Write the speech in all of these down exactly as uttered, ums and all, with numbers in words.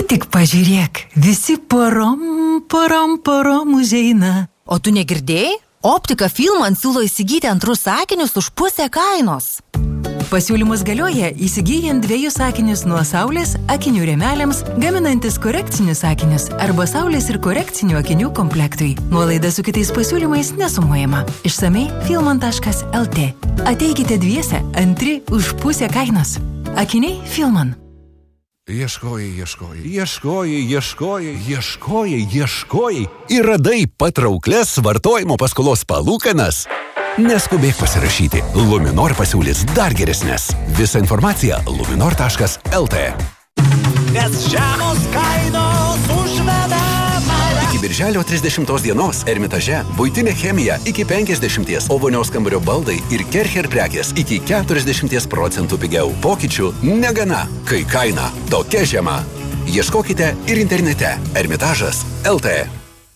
tik pažiūrėk, visi porom, porom, porom užeina. O tu negirdėjai? Optika Filman siūlo įsigyti antrus sakinius už pusę kainos. Pasiūlymus galioja įsigyjant dviejus sakinius nuo saulės akinių rėmeliams, gaminantis korekcinius sakinius arba saulės ir korekcinių akinių komplektui. Nuolaida su kitais pasiūlymais nesumuojama. Išsamei filman taškas lt. Ateikite dviese, antri už pusę kainos. Akiniai Filman. Ieškojai, ieškojai, ieškojai, ieškojai, ieškojai, ieškojai ir radai patrauklias vartojimo paskolos palūkanas. Neskubėk pasirašyti. Luminor pasiūlys dar geresnės. Visa informacija luminor taškas lt. Nes žemos kainos užveda malę. Iki birželio trisdešimtos dienos Ermitaže buitinė chemija iki penkiasdešimties, o vonios kambario baldai ir Kercher prekės iki keturiasdešimties procentų pigiau. Pokyčių negana, kai kaina tokia žema. Ieškokite ir internete ermitažas taškas lt.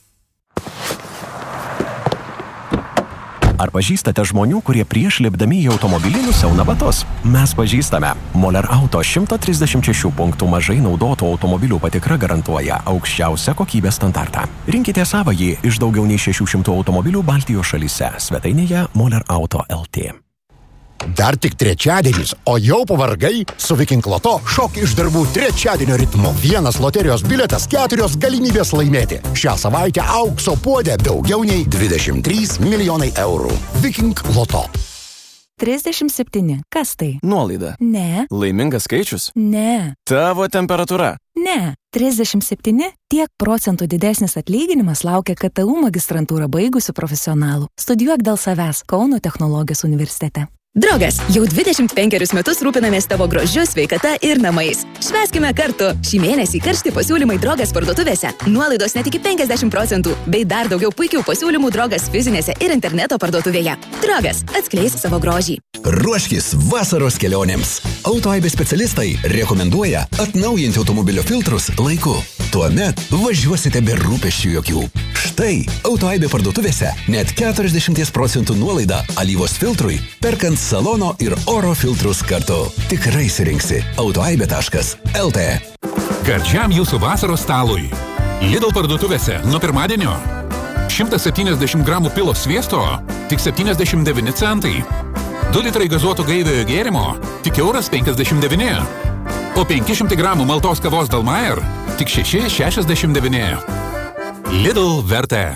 Ar pažįstate žmonių, kurie prieš lipdami į automobilį nusiauna batus? Mes pažįstame. Moller Auto šimtas trisdešimt šešių punktų mažai naudotų automobilių patikra garantuoja aukščiausią kokybės standartą. Rinkite savąjį iš daugiau nei šešių šimtų automobilių Baltijos šalyse. Svetainėje moller auto taškas lt. Dar tik trečiadienis, o jau pavargai? Su Viking Loto šok iš darbų trečiadienio ritmu. Vienas loterijos bilietas, keturios galimybės laimėti. Šią savaitę aukso puodė daugiau nei dvidešimt trys milijonai eurų. Viking Loto. trisdešimt septyni. Kas tai? Nuolaida. Ne. Laimingas skaičius? Ne. Tavo temperatūra? Ne. trisdešimt septyni. Tiek procentų didesnis atlyginimas laukia K T U magistrantūrą baigusių profesionalų. Studijuok dėl savęs Kauno technologijos universitete. Drogas, jau dvidešimt penkerius metus rūpinamės tavo grožiu, sveikata ir namais. Švęskime kartu. Šį mėnesį karšti pasiūlymai Drogas parduotuvėse. Nuolaidos net iki penkiasdešimt procentų, bei dar daugiau puikių pasiūlymų Drogas fizinėse ir interneto parduotuvėje. Drogas, atskleis savo grožį. Ruoškis vasaros kelionėms. Autoaibės specialistai rekomenduoja atnaujinti automobilio filtrus laiku. Tuomet važiuosite be rūpesčių jokių. Štai Autoaibė parduotuvėse net keturiasdešimt procentų nuolaida alyvos filtrui, perkant salono ir oro filtrus kartu. Tikrai surinksi autoaibė taškas lt. Gardžiam jūsų vasaros stalui. Lidl parduotuvėse nuo pirmadienio. šimtas septyniasdešimt gramų pilo sviesto, tik septyniasdešimt devyni centai. du litrai gazuoto gaiviojo gėrimo, tik euras penkiasdešimt devyni. O penki šimtai gramų maltos kavos Dalmayer, tik šeši šešiasdešimt devyni. Lidl vertė.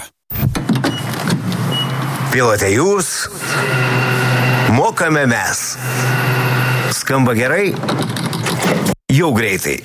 Pilote jūs, mokame mes. Skamba gerai? Jau greitai.